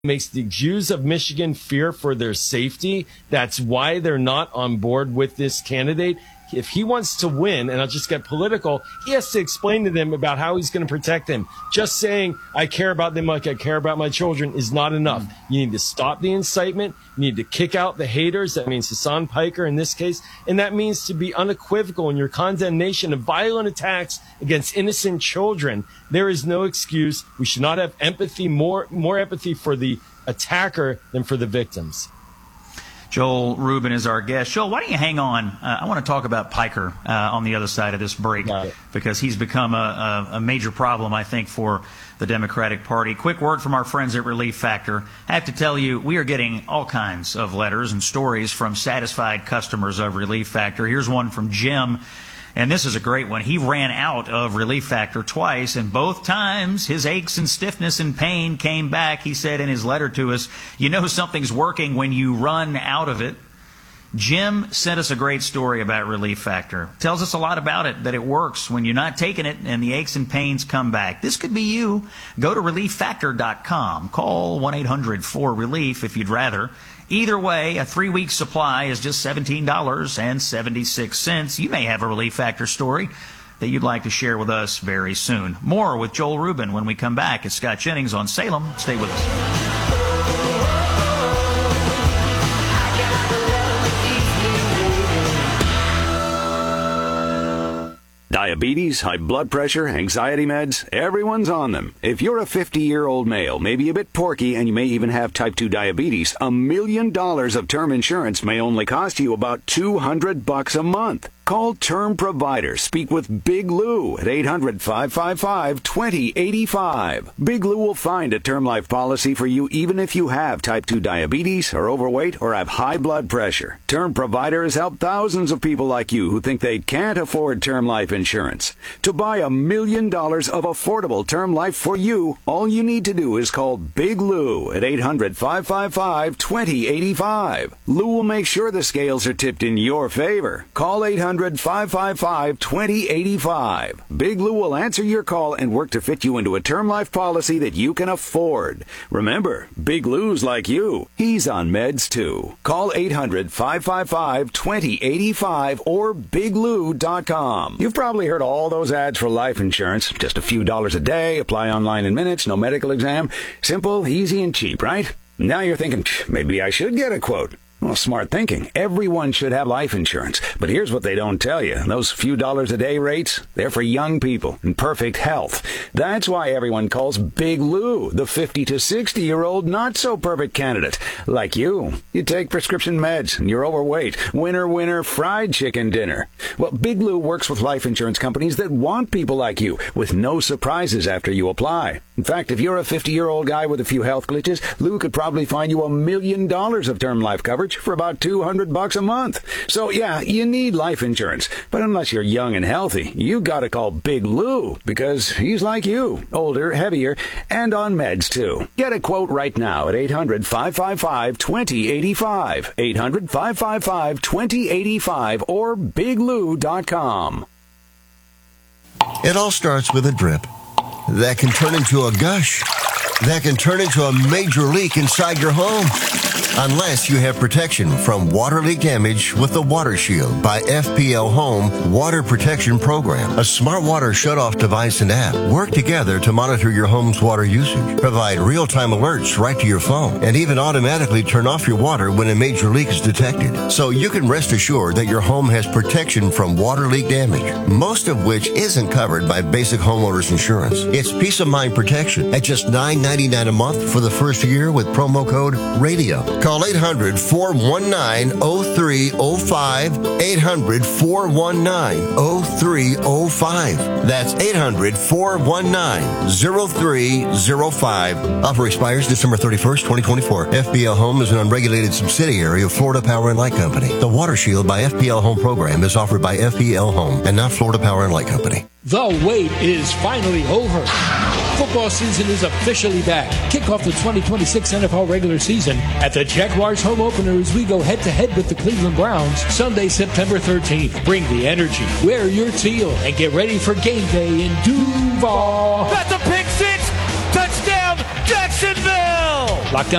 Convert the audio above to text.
makes the Jews of Michigan fear for their safety. That's why they're not on board with this candidate. If he wants to win, and I'll just get political, he has to explain to them about how he's going to protect them. Just saying, I care about them like I care about my children is not enough. You need to stop the incitement. You need to kick out the haters. That means Hassan Piker in this case. And that means to be unequivocal in your condemnation of violent attacks against innocent children. There is no excuse. We should not have empathy, more empathy for the attacker than for the victims. Joel Rubin is our guest. Joel, why don't you hang on? I want to talk about Piker on the other side of this break because he's become a major problem, I think, for the Democratic Party. Quick word from our friends at Relief Factor. I have to tell you, we are getting all kinds of letters and stories from satisfied customers of Relief Factor. Here's one from Jim. And this is a great one. He ran out of Relief Factor twice, and both times his aches and stiffness and pain came back. He said in his letter to us, you know something's working when you run out of it. Jim sent us a great story about Relief Factor. Tells us a lot about it, that it works when you're not taking it and the aches and pains come back. This could be you. Go to ReliefFactor.com. Call 1-800-4RELIEF if you'd rather. Either way, a 3-week supply is just $17.76. You may have a Relief Factor story that you'd like to share with us very soon. More with Joel Rubin when we come back. It's Scott Jennings on Salem. Stay with us. Diabetes, high blood pressure, anxiety meds, everyone's on them. If you're a 50-year-old male, maybe a bit porky, and you may even have type 2 diabetes, $1 million of term insurance may only cost you about $200 a month. Call Term Provider. Speak with Big Lou at 800-555-2085. Big Lou will find a term life policy for you even if you have type 2 diabetes, are overweight, or have high blood pressure. Term Provider has helped thousands of people like you who think they can't afford term life insurance. To buy $1 million of affordable term life for you, all you need to do is call Big Lou at 800-555-2085. Lou will make sure the scales are tipped in your favor. Call 800-555-2085. Big Lou will answer your call and work to fit you into a term life policy that you can afford. Remember, Big Lou's like you. He's on meds too. Call 800-555-2085 or biglou.com. You've probably heard all those ads for life insurance. Just a few dollars a day, apply online in minutes, no medical exam. Simple, easy, and cheap, right? Now you're thinking, maybe I should get a quote. Well, smart thinking. Everyone should have life insurance. But here's what they don't tell you. Those few dollars a day rates, they're for young people in perfect health. That's why everyone calls Big Lou the 50 to 60-year-old not-so-perfect candidate. Like you. You take prescription meds and you're overweight. Winner, fried chicken dinner. Well, Big Lou works with life insurance companies that want people like you with no surprises after you apply. In fact, if you're a 50-year-old guy with a few health glitches, Lou could probably find you $1 million of term life coverage for about $200 a month. So yeah, you need life insurance. But unless you're young and healthy, you gotta call Big Lou because he's like you, older, heavier, and on meds too. Get a quote right now at 800-555-2085, 800-555-2085 or biglou.com. It all starts with a drip that can turn into a gush, that can turn into a major leak inside your home. Unless you have protection from water leak damage with the Water Shield by FPL Home Water Protection Program. A smart water shutoff device and app work together to monitor your home's water usage, provide real-time alerts right to your phone, and even automatically turn off your water when a major leak is detected. So you can rest assured that your home has protection from water leak damage, most of which isn't covered by basic homeowners insurance. It's peace of mind protection at just $9.99 a month for the first year with promo code RADIO. Call 800-419-0305, 800-419-0305. That's 800-419-0305. Offer expires December 31st, 2024. FPL Home is an unregulated subsidiary of Florida Power and Light Company. The Water Shield by FPL Home program is offered by FPL Home and not Florida Power and Light Company. The wait is finally over. Football season is officially back. Kick off the 2026 NFL regular season at the Jaguars home opener as we go head-to-head with the Cleveland Browns Sunday, September 13th. Bring the energy, wear your teal, and get ready for game day in Duval. That's a pick six! Touchdown, Jacksonville! Lockdown